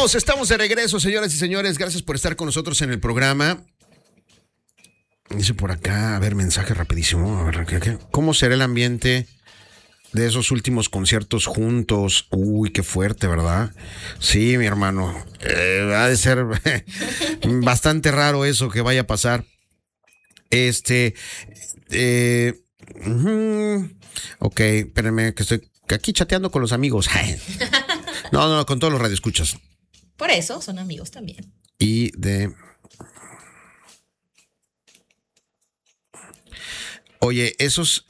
Estamos de regreso, señoras y señores. Gracias por estar con nosotros en el programa. Dice por acá, a ver, mensaje rapidísimo. A ver, ¿cómo será el ambiente de esos últimos conciertos juntos? Uy, qué fuerte, ¿verdad? Sí, mi hermano. Ha de ser bastante raro eso que vaya a pasar. Ok, espérenme, que estoy aquí chateando con los amigos. No, con todos los radioescuchas. Por eso son amigos también. Y de... Oye, esos...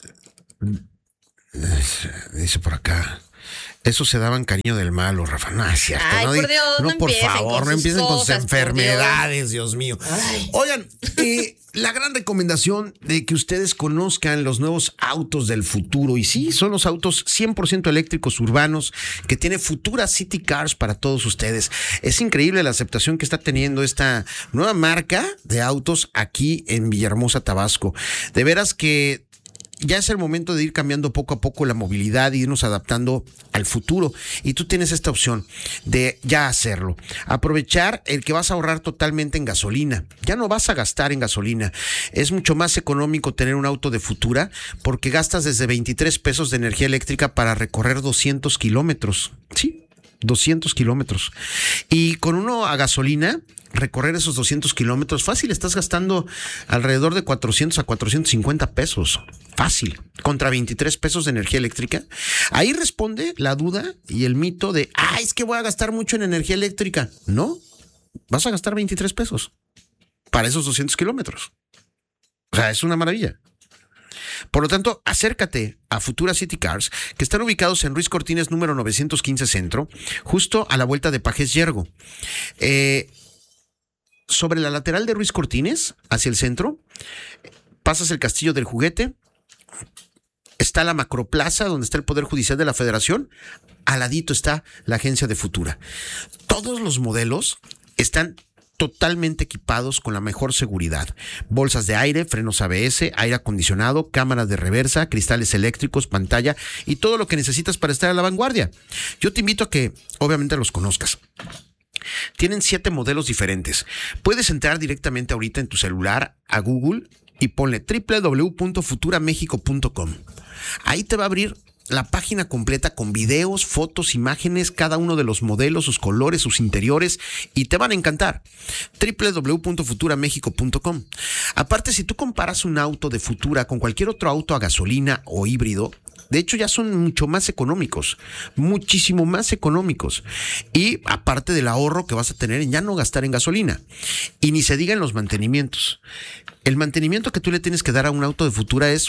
Dice por acá... Esos se daban cariño del malo, Rafa. No, es cierto. Ay, no, por Dios, no por favor, no empiecen con sus enfermedades, Dios mío. Ay. Oigan, la gran recomendación de que ustedes conozcan los nuevos autos del futuro. Y sí, son los autos 100% eléctricos urbanos que tiene Futura City Cars para todos ustedes. Es increíble la aceptación que está teniendo esta nueva marca de autos aquí en Villahermosa, Tabasco. De veras que ya es el momento de ir cambiando poco a poco la movilidad y irnos adaptando al futuro. Y tú tienes esta opción de ya hacerlo. Aprovechar el que vas a ahorrar totalmente en gasolina. Ya no vas a gastar en gasolina. Es mucho más económico tener un auto de Futura porque gastas desde 23 pesos de energía eléctrica para recorrer 200 kilómetros. Sí, 200 kilómetros. Y con uno a gasolina, recorrer esos 200 kilómetros, fácil, estás gastando alrededor de 400 a 450 pesos. Fácil, contra 23 pesos de energía eléctrica. Ahí responde la duda y el mito de, es que voy a gastar mucho en energía eléctrica. No, vas a gastar 23 pesos para esos 200 kilómetros. O sea, es una maravilla. Por lo tanto, acércate a Futura City Cars, que están ubicados en Ruiz Cortines número 915 Centro, justo a la vuelta de Pajes Yergo. Sobre la lateral de Ruiz Cortines, hacia el centro, pasas el Castillo del Juguete, está la Macroplaza, donde está el Poder Judicial de la Federación, al ladito está la agencia de Futura. Todos los modelos están totalmente equipados con la mejor seguridad. Bolsas de aire, frenos ABS, aire acondicionado, cámaras de reversa, cristales eléctricos, pantalla y todo lo que necesitas para estar a la vanguardia. Yo te invito a que obviamente los conozcas. Tienen 7 modelos diferentes. Puedes entrar directamente ahorita en tu celular a Google y ponle www.futuramexico.com. Ahí te va a abrir la página completa con videos, fotos, imágenes, cada uno de los modelos, sus colores, sus interiores, y te van a encantar. www.futuramexico.com. Aparte, si tú comparas un auto de Futura con cualquier otro auto a gasolina o híbrido, de hecho ya son mucho más económicos, muchísimo más económicos. Y aparte del ahorro que vas a tener en ya no gastar en gasolina. Y ni se diga en los mantenimientos. El mantenimiento que tú le tienes que dar a un auto de Futura es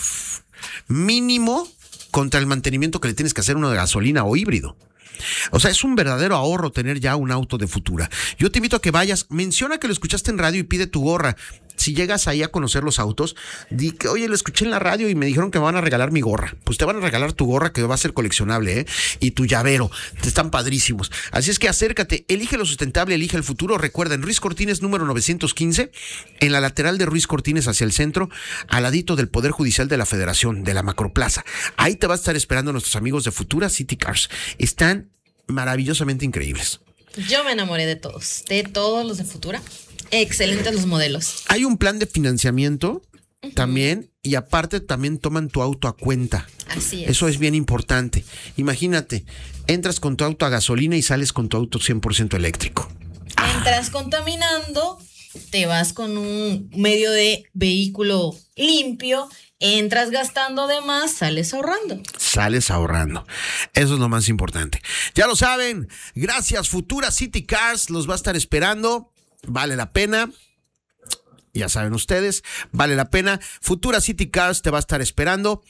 mínimo contra el mantenimiento que le tienes que hacer a uno de gasolina o híbrido. O sea, es un verdadero ahorro tener ya un auto de Futura. Yo te invito a que vayas, menciona que lo escuchaste en radio y pide tu gorra. Si llegas ahí a conocer los autos, di que, oye, lo escuché en la radio y me dijeron que me van a regalar mi gorra. Pues te van a regalar tu gorra, que va a ser coleccionable, y tu llavero. Están padrísimos. Así es que acércate, elige lo sustentable, elige el futuro. Recuerda, en Ruiz Cortines número 915, en la lateral de Ruiz Cortines hacia el centro, al ladito del Poder Judicial de la Federación, de la Macroplaza. Ahí te va a estar esperando nuestros amigos de Futura City Cars. Están maravillosamente increíbles. Yo me enamoré de todos los de Futura. Excelentes los modelos. Hay un plan de financiamiento también, y aparte también toman tu auto a cuenta. Así es. Eso es bien importante. Imagínate, entras con tu auto a gasolina y sales con tu auto 100% eléctrico. Entras contaminando, te vas con un medio de vehículo limpio, entras gastando de más, sales ahorrando. Sales ahorrando. Eso es lo más importante. Ya lo saben, gracias Futura City Cars, los va a estar esperando. Vale la pena. Ya saben ustedes, vale la pena. Futura City Cars te va a estar esperando.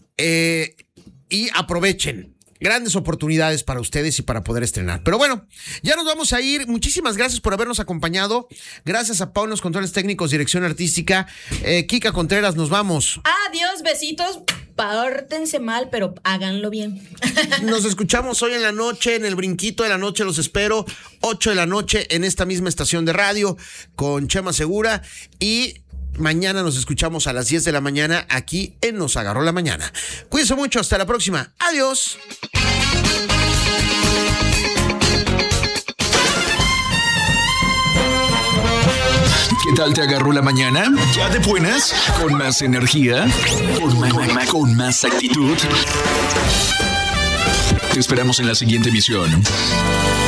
Y aprovechen. Grandes oportunidades para ustedes y para poder estrenar. Pero bueno, ya nos vamos a ir. Muchísimas gracias por habernos acompañado. Gracias a Pau en los controles técnicos, dirección artística. Kika Contreras, nos vamos. Adiós, besitos. Pórtense mal, pero háganlo bien. Nos escuchamos hoy en la noche, en el brinquito de la noche. Los espero 8 de la noche en esta misma estación de radio con Chema Segura. Y mañana nos escuchamos a las 10 de la mañana aquí en Nos Agarró la Mañana. Cuídense mucho, hasta la próxima. Adiós. ¿Qué tal te agarró la mañana? ¿Ya de buenas? ¿Con más energía? ¿Con más actitud? Te esperamos en la siguiente emisión.